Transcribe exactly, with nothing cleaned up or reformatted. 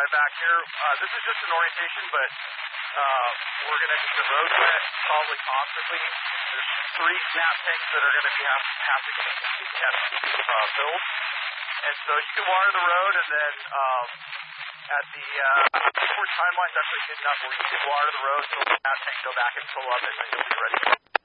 drive back here. Uh, this is just an orientation, but uh, we're going to need the road set probably constantly. There's three snap tanks that are going to have, have to get uh, filled. And so you can water the road, and then um, at the uh, before timeline's actually good enough where you can water the road, so the snap tank go back and fill up, and then you'll be ready.